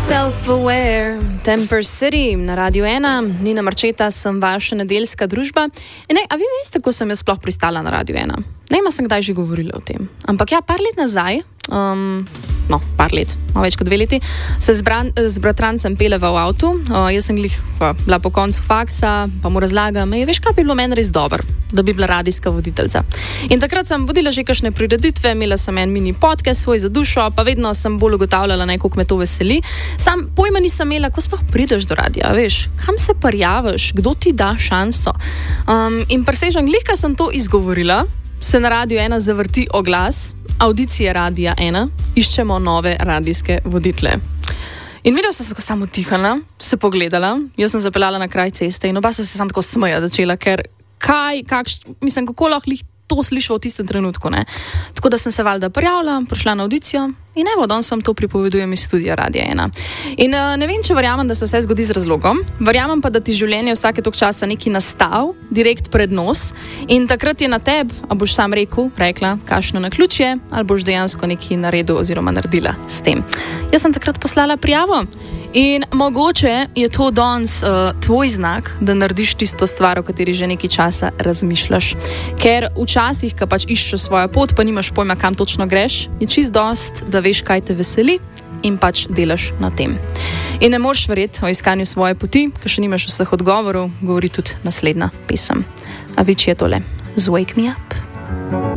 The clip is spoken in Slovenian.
Self-aware, Temper City na Radio 1, Nina Marčeta, sem vaša nedeljska družba. A vi veste, ko sem jaz sploh pristala na Radio 1? Nema sem kdaj že govorila o tem. Ampak ja, par let nazaj, par let, več kot 2 leti, se z bratrancem peleva v avtu. Jaz sem bila po koncu faksa, pa mu razlagam, veš, kaj bi bilo meni res dobro, da bi bila radijska voditeljca. In takrat sem vodila že kakšne prireditve, imela sem en mini podcast svoj za dušo, pa vedno sem bolj ugotavljala, koliko me to veseli. Sam pojma nisem imela, ko sploh prideš do radia, veš, kam se prijaviš, kdo ti da šanso. In presežem, glihka sem to izgovorila, se na Radio 1 zavrti oglas, audicije Radia 1, iščemo nove radijske voditelje. In videla sem se tako samo utihala, se pogledala, jaz sem zapeljala na kraj ceste in oba so se samo tako smeja začela, ker kako lahko to slišal v tistem trenutku, ne. Tako da sem se valjda prijavila, prišla na audicijo in evo, danes vam to pripovedujem iz studia Radia 1. In ne vem, če verjamem, da se vse zgodi z razlogom, verjamem pa, da ti življenje vsake toliko časa neki nastav, direkt pred nos in takrat je na tebi, a boš sam rekla, kakšno naključje, ali boš dejansko nekaj naredil oziroma naredila s tem. Jaz sem takrat poslala prijavo in mogoče je to danes tvoj znak, da narediš tisto stvar, o kateri že nekaj časa razmišljaš. Ker včasih, ko pač iščeš svojo pot, pa nimaš pojma, kam točno greš, je čist dost, da veš, kaj te veseli in pač delaš na tem. In ne moreš verjeti o iskanju svoje poti, ker še nimaš vseh odgovorov, govori tudi naslednja pesem. A več je tole z Wake Me Up.